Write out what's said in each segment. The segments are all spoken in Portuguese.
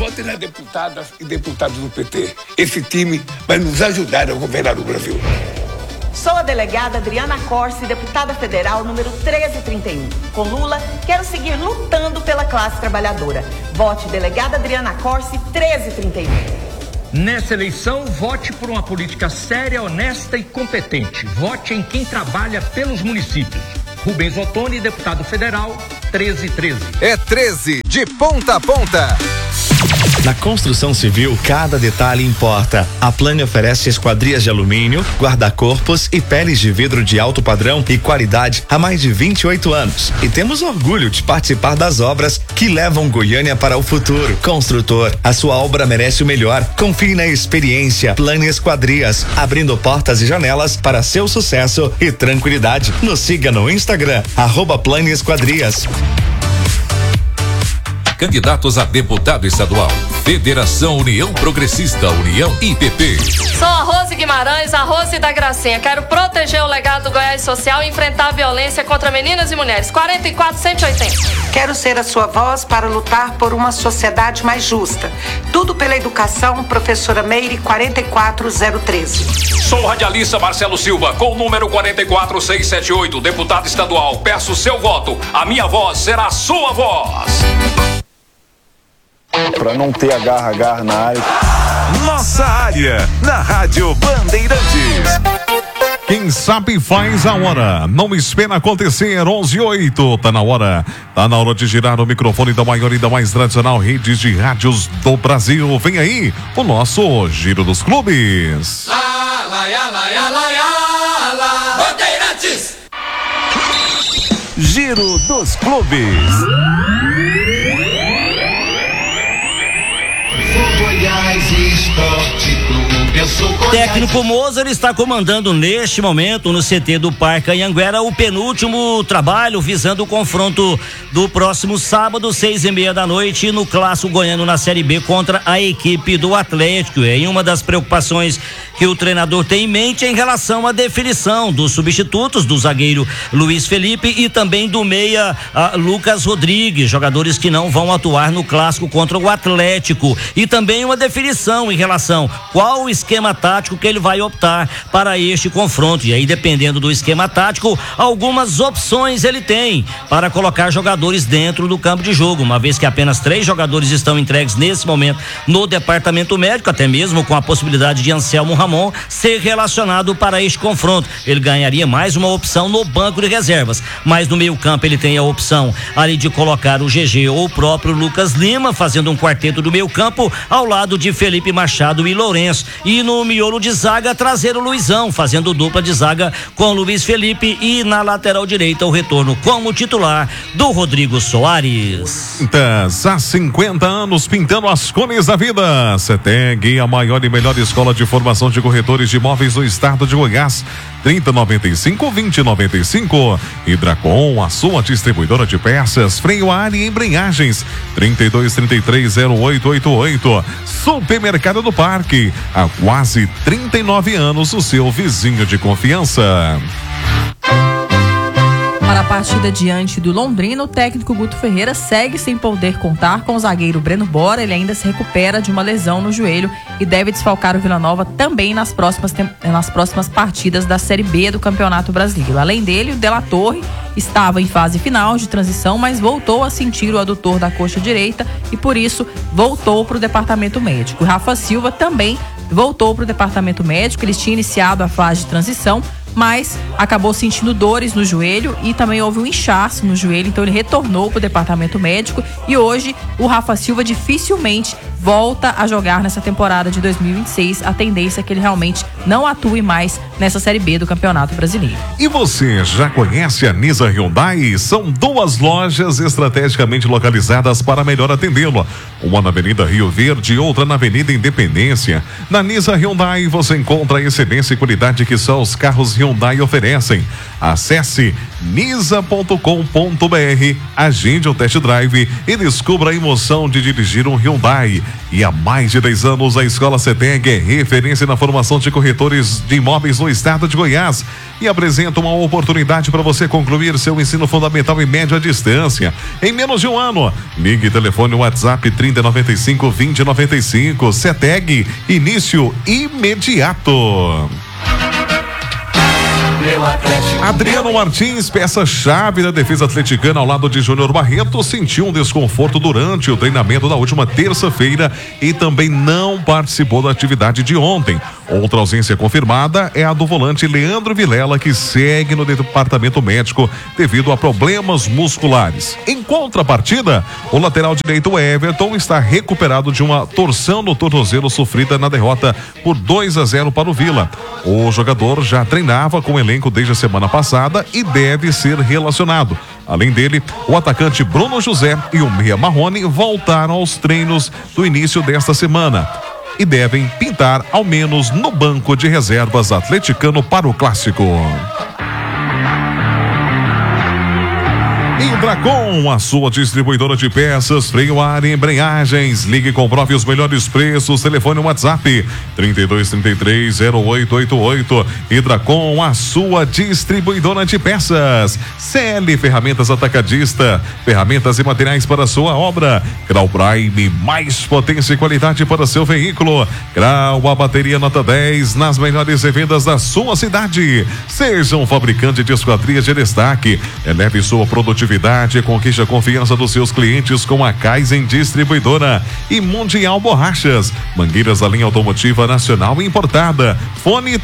Vote nas deputadas e deputados do PT. Esse time vai nos ajudar a governar o Brasil. Sou a delegada Adriana Corsi, deputada federal número 1331. Com Lula, quero seguir lutando pela classe trabalhadora. Vote delegada Adriana Corsi 1331. Nessa eleição, vote por uma política séria, honesta e competente. Vote em quem trabalha pelos municípios. Rubens Ottoni, deputado federal, 1313. É 13, de ponta a ponta. Na construção civil, cada detalhe importa. A Plane oferece esquadrias de alumínio, guarda-corpos e peles de vidro de alto padrão e qualidade há mais de 28 anos. E temos orgulho de participar das obras que levam Goiânia para o futuro. Construtor, a sua obra merece o melhor. Confie na experiência Plane Esquadrias, abrindo portas e janelas para seu sucesso e tranquilidade. Nos siga no Instagram, @Plane Esquadrias. Candidatos a deputado estadual. Federação União Progressista, União IPP. Sou a Rose Guimarães, a Rose da Gracinha. Quero proteger o legado do Goiás Social e enfrentar a violência contra meninas e mulheres. 44-180. Quero ser a sua voz para lutar por uma sociedade mais justa. Tudo pela educação, professora Meire, 44013. Sou o radialista Marcelo Silva, com o número 44678, deputado estadual. Peço seu voto. A minha voz será a sua voz. Para não ter agarra na área. Nossa área, na Rádio Bandeirantes. Quem sabe faz a hora. Não espera acontecer. 11:08. Tá na hora de girar o microfone da maior e da mais tradicional redes de rádios do Brasil. Vem aí o nosso Giro dos Clubes. Bandeirantes. Giro dos Clubes. Técnico Mozart está comandando neste momento no CT do Parque Anhanguera o penúltimo trabalho visando o confronto do próximo sábado, 6:30 da noite, no Clássico Goiano na Série B contra a equipe do Atlético. E uma das preocupações que o treinador tem em mente é em relação à definição dos substitutos do zagueiro Luiz Felipe e também do meia Lucas Rodrigues, jogadores que não vão atuar no Clássico contra o Atlético. E também uma definição em relação qual o esquema tático que ele vai optar para este confronto. E aí, dependendo do esquema tático, algumas opções ele tem para colocar jogadores dentro do campo de jogo, uma vez que apenas 3 jogadores estão entregues nesse momento no departamento médico, até mesmo com a possibilidade de Anselmo Ramon ser relacionado para este confronto. Ele ganharia mais uma opção no banco de reservas, mas no meio campo ele tem a opção ali de colocar o GG ou o próprio Lucas Lima, fazendo um quarteto do meio campo ao lado de Felipe Machado e Lourenço, e no miolo de zaga trazer o Luizão, fazendo dupla de zaga com Luiz Felipe, e na lateral direita o retorno como titular do Rodrigo Soares. Há 50 anos pintando as cores da vida. CETEG, a maior e melhor escola de formação de corretores de imóveis do estado de Goiás. 3095-2095. Hidracom, a sua distribuidora de peças, freio a ar e embreagens. 3233-0888. Supermercado do Parque, há quase 39 anos, o seu vizinho de confiança. Para a partida diante do Londrina, o técnico Guto Ferreira segue sem poder contar com o zagueiro Breno Bora. Ele ainda se recupera de uma lesão no joelho e deve desfalcar o Vila Nova também nas próximas partidas da Série B do Campeonato Brasileiro. Além dele, o De La Torre estava em fase final de transição, mas voltou a sentir o adutor da coxa direita e por isso voltou para o departamento médico. O Rafa Silva também voltou para o departamento médico. Ele tinha iniciado a fase de transição, mas acabou sentindo dores no joelho e também houve um inchaço no joelho, então ele retornou para o departamento médico e hoje o Rafa Silva dificilmente volta a jogar nessa temporada de 2026. A tendência é que ele realmente não atue mais nessa Série B do Campeonato Brasileiro. E você já conhece a Nisa Hyundai? São 2 lojas estrategicamente localizadas para melhor atendê-lo. Uma na Avenida Rio Verde e outra na Avenida Independência. Na Nisa Hyundai você encontra a excelência e qualidade que só os carros Hyundai oferecem. Acesse nisa.com.br, agende um test drive e descubra a emoção de dirigir um Hyundai. E há mais de 10 anos, a Escola CETEG é referência na formação de corretores de imóveis no estado de Goiás e apresenta uma oportunidade para você concluir seu ensino fundamental e médio à distância em menos de um ano. Ligue telefone WhatsApp 3095-2095. CETEG, início imediato. Adriano Martins, peça-chave da defesa atleticana ao lado de Júnior Barreto, sentiu um desconforto durante o treinamento da última terça-feira e também não participou da atividade de ontem. Outra ausência confirmada é a do volante Leandro Vilela, que segue no departamento médico devido a problemas musculares. Em contrapartida, o lateral direito Everton está recuperado de uma torção no tornozelo sofrida na derrota por 2-0 para o Vila. O jogador já treinava com o elenco desde a semana passada e deve ser relacionado. Além dele, o atacante Bruno José e o meia Marrone voltaram aos treinos do início desta semana e devem pintar ao menos no banco de reservas atleticano para o clássico. Indracon, a sua distribuidora de peças, freio a ar e embreagens. Ligue e comprove os melhores preços. Telefone WhatsApp 3233-0888. Indracon, a sua distribuidora de peças. CL Ferramentas Atacadista, ferramentas e materiais para a sua obra. Grau Prime, mais potência e qualidade para seu veículo. Grau, a bateria nota 10 nas melhores revendas da sua cidade. Seja um fabricante de esquadrias de destaque. Eleve sua produtividade e conquiste a confiança dos seus clientes com a Kaizen Distribuidora e Mundial Borrachas. Mangueiras da linha automotiva nacional importada. Fone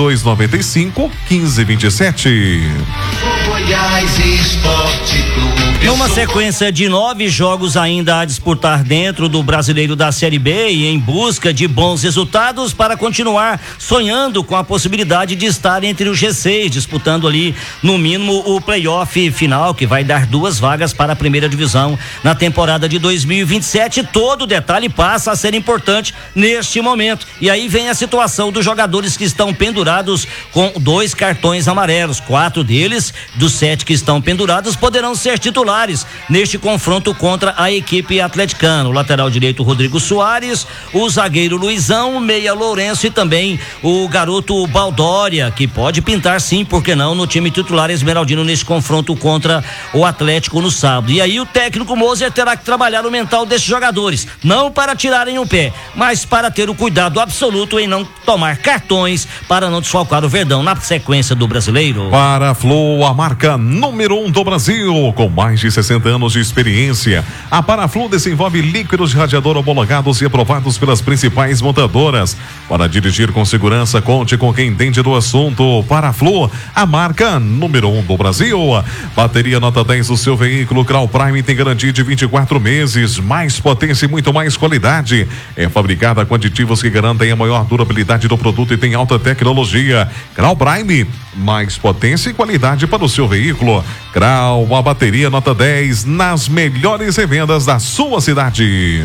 3295-1527. Goiás Esporte Clube. Numa sequência de 9 jogos ainda a disputar dentro do Brasileiro da Série B e em busca de bons resultados para continuar sonhando com a possibilidade de estar entre os G6, disputando ali no mínimo o playoff final, que vai dar 2 vagas para a primeira divisão na temporada de 2027. Todo detalhe passa a ser importante neste momento. E aí vem a situação dos jogadores que estão pendurados com 2 cartões amarelos. 4 deles, dos 7 que estão pendurados, poderão ser titulares neste confronto contra a equipe atleticana. O lateral direito Rodrigo Soares, o zagueiro Luizão, o meia Lourenço e também o garoto Baldória, que pode pintar sim, por que não, no time titular esmeraldino neste confronto contra o Atlético no sábado. E aí o técnico Moser terá que trabalhar o mental desses jogadores, não para tirarem o pé, mas para ter o cuidado absoluto em não tomar cartões para não desfalcar o Verdão na sequência do Brasileiro. Paraflu, a marca número 1 do Brasil, com mais de 60 anos de experiência. A Paraflu desenvolve líquidos de radiador homologados e aprovados pelas principais montadoras. Para dirigir com segurança, conte com quem entende do assunto. Paraflu, a marca número 1 do Brasil. Bateria nota 10 do seu veículo. Grau Prime tem garantia de 24 meses, mais potência e muito mais qualidade. É fabricada com aditivos que garantem a maior durabilidade do produto e tem alta tecnologia. Grau Prime, mais potência e qualidade para o seu veículo. Grau, a bateria nota 10 nas melhores revendas da sua cidade.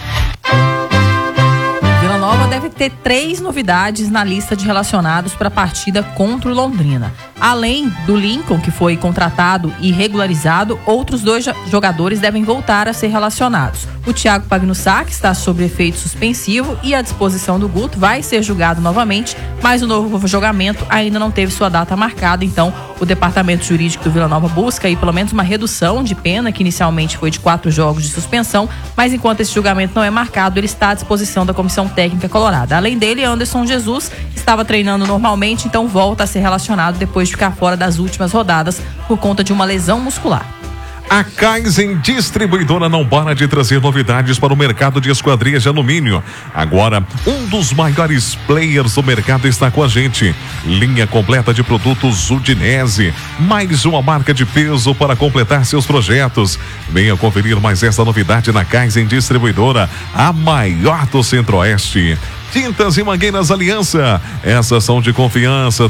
Vila Nova deve ter 3 novidades na lista de relacionados para a partida contra o Londrina. Além do Lincoln, que foi contratado e regularizado, outros 2 jogadores devem voltar a ser relacionados. O Thiago Pagnussá, que está sob efeito suspensivo e à disposição do Guto, vai ser julgado novamente, mas o novo julgamento ainda não teve sua data marcada, então o departamento jurídico do Vila Nova busca aí pelo menos uma redução de pena, que inicialmente foi de 4 jogos de suspensão, mas enquanto esse julgamento não é marcado, ele está à disposição da Comissão Técnica Colorada. Além dele, Anderson Jesus estava treinando normalmente, então volta a ser relacionado depois de ficar fora das últimas rodadas por conta de uma lesão muscular. A Kaizen Distribuidora não para de trazer novidades para o mercado de esquadrias de alumínio. Agora, um dos maiores players do mercado está com a gente. Linha completa de produtos Udinese. Mais uma marca de peso para completar seus projetos. Venha conferir mais essa novidade na Kaizen Distribuidora, a maior do Centro-Oeste. Tintas e Mangueiras Aliança, essas são de confiança.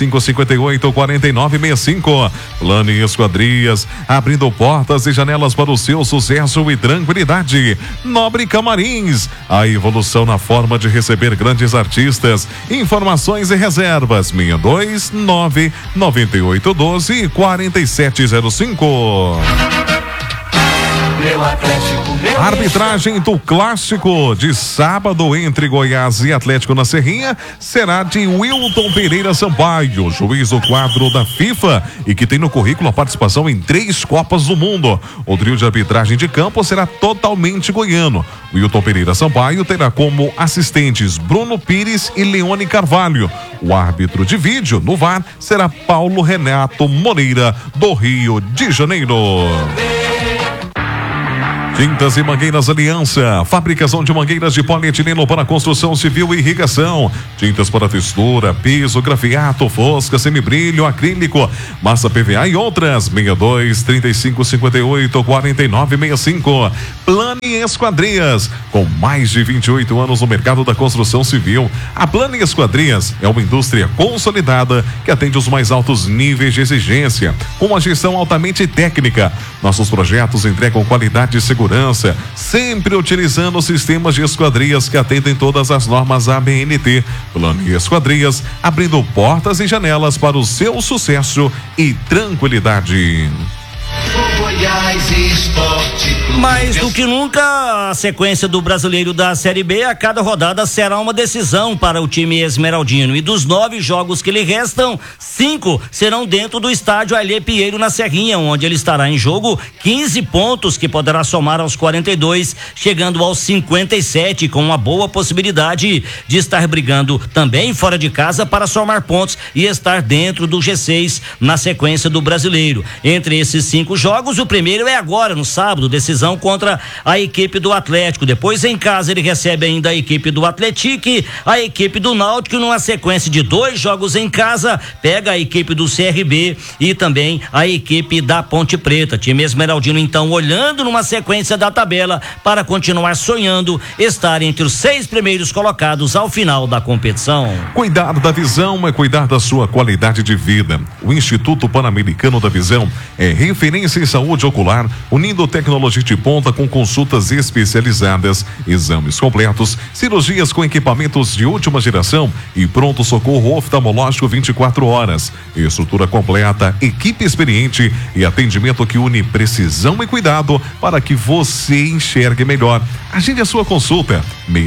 3558-4965. Plano e Esquadrias, abrindo portas e janelas para o seu sucesso e tranquilidade. Nobre Camarins, a evolução na forma de receber grandes artistas. Informações e reservas 629-9812-4705. Meu Atlético, meu Arbitragem do clássico de sábado entre Goiás e Atlético na Serrinha será de Wilton Pereira Sampaio, juiz do quadro da FIFA e que tem no currículo a participação em 3 Copas do Mundo. O trio de arbitragem de campo será totalmente goiano. Wilton Pereira Sampaio terá como assistentes Bruno Pires e Leone Carvalho. O árbitro de vídeo no VAR será Paulo Renato Moreira, do Rio de Janeiro. Tintas e Mangueiras Aliança, fabricação de mangueiras de polietileno para construção civil e irrigação, tintas para textura, piso, grafiato, fosca, semibrilho, acrílico, massa PVA e outras. 62-3558-4965. Plane Esquadrias, com mais de 28 anos no mercado da construção civil. A Plane Esquadrias é uma indústria consolidada que atende os mais altos níveis de exigência, com uma gestão altamente técnica. Nossos projetos entregam qualidade e segurança, sempre utilizando sistemas de esquadrias que atendem todas as normas ABNT. Plano e Esquadrias, abrindo portas e janelas para o seu sucesso e tranquilidade. Goiás Esporte Clube. Mais do que nunca, a sequência do Brasileiro da Série B, a cada rodada será uma decisão para o time esmeraldino. E dos 9 jogos que lhe restam, 5 serão dentro do estádio Ailê Pinheiro, na Serrinha, onde ele estará em jogo 15 pontos, que poderá somar aos 42, chegando aos 57, com uma boa possibilidade de estar brigando também fora de casa para somar pontos e estar dentro do G6 na sequência do Brasileiro. Entre esses 5 jogos, o primeiro é agora, no sábado, decisão contra a equipe do Atlético. Depois, em casa, ele recebe ainda a equipe do Atlético, a equipe do Náutico, numa sequência de 2 jogos em casa, pega a equipe do CRB e também a equipe da Ponte Preta. Time esmeraldino, então, olhando numa sequência da tabela para continuar sonhando estar entre os 6 primeiros colocados ao final da competição. Cuidar da visão é cuidar da sua qualidade de vida. O Instituto Pan-Americano da Visão é referência em saúde ocular, unindo tecnologia de ponta com consultas especializadas, exames completos, cirurgias com equipamentos de última geração e pronto-socorro oftalmológico 24 horas. Estrutura completa, equipe experiente e atendimento que une precisão e cuidado para que você enxergue melhor. Agende a sua consulta.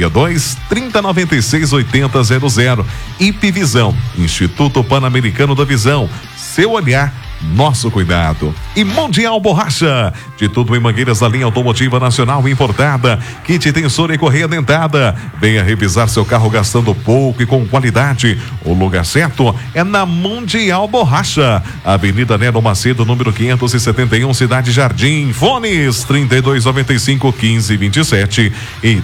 62-3096-8000. Ipvisão, Instituto Pan-Americano da Visão. Seu olhar, nosso cuidado. E Mundial Borracha, de tudo em mangueiras da linha automotiva nacional importada, kit tensor e correia dentada. Venha revisar seu carro gastando pouco e com qualidade. O lugar certo é na Mundial Borracha, Avenida Nero Macedo, número 571, Cidade Jardim. Fones 3295-1527 e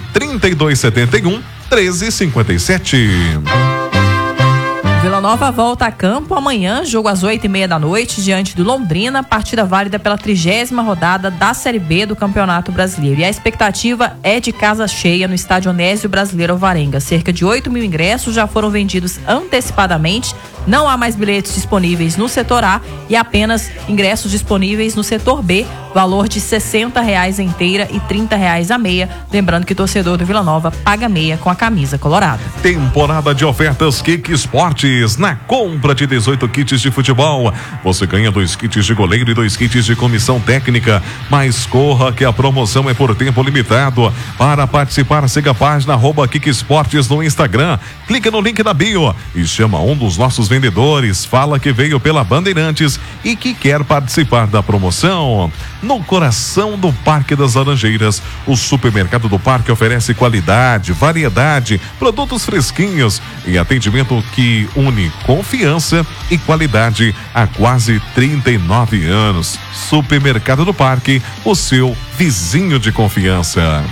3271-1357. Vila Nova volta a campo amanhã, jogo às 8:30 da noite, diante do Londrina, partida válida pela 30ª rodada da Série B do Campeonato Brasileiro. E a expectativa é de casa cheia no estádio Onésio Brasileiro Alvarenga. Cerca de 8.000 ingressos já foram vendidos antecipadamente. Não há mais bilhetes disponíveis no setor A e apenas ingressos disponíveis no setor B, valor de R$60 a inteira e R$30 a meia. Lembrando que o torcedor do Vila Nova paga meia com a camisa colorada. Temporada de ofertas Kik Esportes. Na compra de 18 kits de futebol, você ganha 2 kits de goleiro e 2 kits de comissão técnica. Mas corra que a promoção é por tempo limitado. Para participar, siga a página @Kik Esportes no Instagram. Clica no link da bio e chama um dos nossos vendedores. Fala que veio pela Bandeirantes e que quer participar da promoção. No coração do Parque das Laranjeiras, o supermercado do Parque oferece qualidade, variedade, produtos fresquinhos e atendimento que une confiança e qualidade há quase 39 anos. Supermercado do Parque, o seu vizinho de confiança.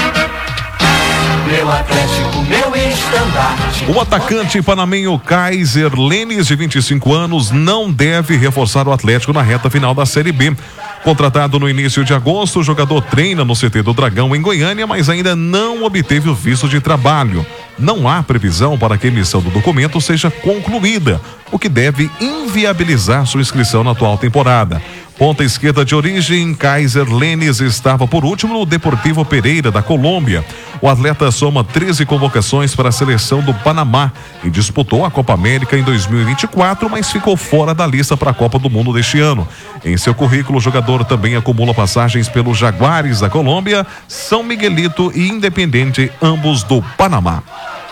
Meu Atlético, meu estandarte. O atacante panamenho Kaiser Lenis, de 25 anos, não deve reforçar o Atlético na reta final da Série B. Contratado no início de agosto, o jogador treina no CT do Dragão em Goiânia, mas ainda não obteve o visto de trabalho. não há previsão para que a emissão do documento seja concluída, o que deve inviabilizar sua inscrição na atual temporada. Ponta esquerda de origem, Kaiser Lenis estava por último no Deportivo Pereira da Colômbia. O atleta soma 13 convocações para a seleção do Panamá e disputou a Copa América em 2024, mas ficou fora da lista para a Copa do Mundo deste ano. Em seu currículo, o jogador também acumula passagens pelos Jaguares da Colômbia, São Miguelito e Independente, ambos do Panamá.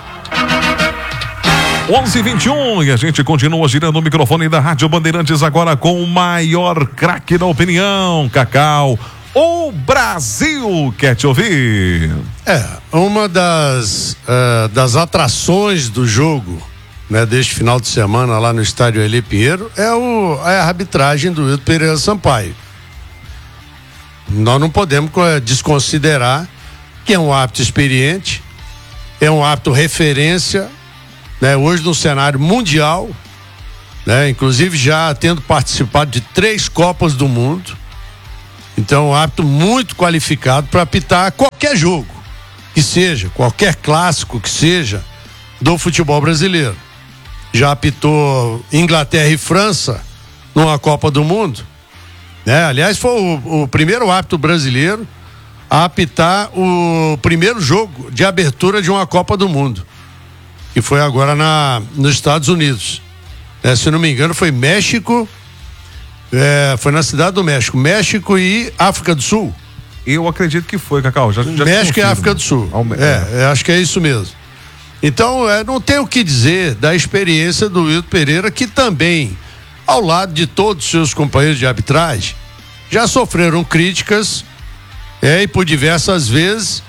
11:21 e a gente continua girando o microfone da Rádio Bandeirantes agora com o maior craque da opinião, Cacau. O Brasil quer te ouvir. Uma das atrações do jogo, né, deste final de semana lá no estádio Eli Pinheiro é a arbitragem do Wilton Pereira Sampaio. Nós não podemos desconsiderar que é um árbitro experiente, é um árbitro referência, né, hoje no cenário mundial, né, inclusive já tendo participado de 3 Copas do Mundo. Então, um árbitro muito qualificado para apitar qualquer jogo que seja, qualquer clássico que seja do futebol brasileiro. Já apitou Inglaterra e França numa Copa do Mundo, né? Aliás, foi o primeiro árbitro brasileiro a apitar o primeiro jogo de abertura de uma Copa do Mundo, que foi agora nos Estados Unidos. Se não me engano, foi México, foi na Cidade do México e África do Sul. Eu acredito que foi, Cacau. Já México e África do Sul. Acho que é isso mesmo. Então, não tem o que dizer da experiência do Wilton Pereira, que também, ao lado de todos os seus companheiros de arbitragem, já sofreram críticas e por diversas vezes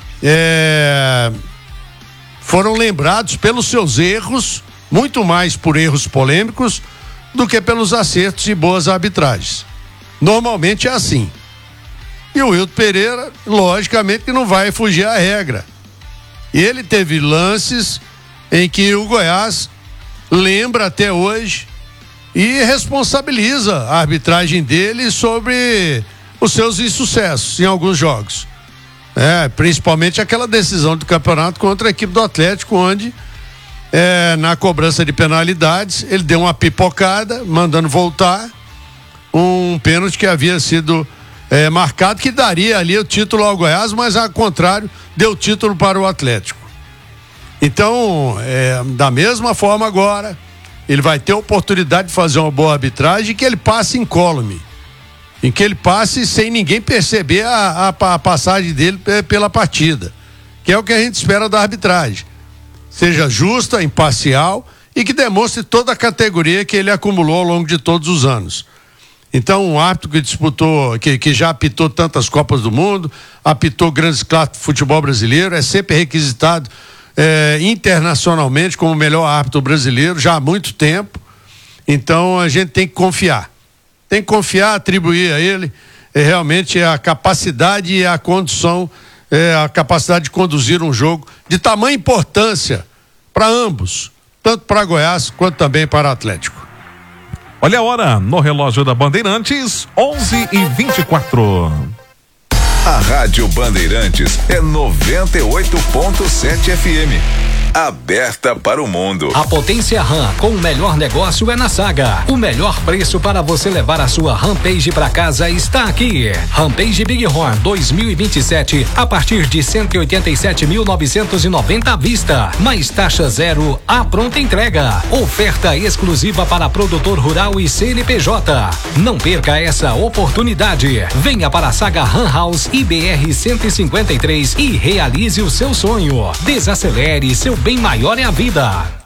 foram lembrados pelos seus erros, muito mais por erros polêmicos do que pelos acertos e boas arbitragens. Normalmente é assim. E o Wilton Pereira, logicamente, que não vai fugir à regra. E ele teve lances em que o Goiás lembra até hoje e responsabiliza a arbitragem dele sobre os seus insucessos em alguns jogos. Principalmente aquela decisão do campeonato contra a equipe do Atlético, onde na cobrança de penalidades ele deu uma pipocada, mandando voltar um pênalti que havia sido marcado, que daria ali o título ao Goiás, mas ao contrário, deu título para o Atlético. Então, da mesma forma agora, ele vai ter a oportunidade de fazer uma boa arbitragem e que ele passe incólume, em que ele passe sem ninguém perceber a passagem dele pela partida, que é o que a gente espera da arbitragem. Seja justa, imparcial e que demonstre toda a categoria que ele acumulou ao longo de todos os anos. Então, um árbitro que disputou, que já apitou tantas Copas do Mundo, apitou grandes clássicos do futebol brasileiro, é sempre requisitado internacionalmente como o melhor árbitro brasileiro já há muito tempo. Então, a gente tem que confiar. Tem que confiar, atribuir a ele realmente a capacidade e a condução, a capacidade de conduzir um jogo de tamanha importância para ambos, tanto para Goiás quanto também para o Atlético. Olha a hora no relógio da Bandeirantes, 11:24. A Rádio Bandeirantes é 98.7 FM. Aberta para o mundo. A Potência RAM com o melhor negócio é na Saga. O melhor preço para você levar a sua Rampage para casa está aqui. Rampage Bighorn 2027 a partir de 187.990 à vista, mais taxa zero à pronta entrega. Oferta exclusiva para produtor rural e CNPJ. Não perca essa oportunidade. Venha para a Saga RAM House IBR 153 e realize o seu sonho. Desacelere, seu bem maior é a vida.